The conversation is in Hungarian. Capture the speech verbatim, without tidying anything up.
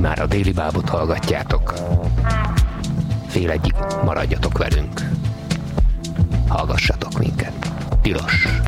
már a Déli Bábot hallgatjátok. Fél egyig maradjatok velünk. Hallgassatok minket. Tilos.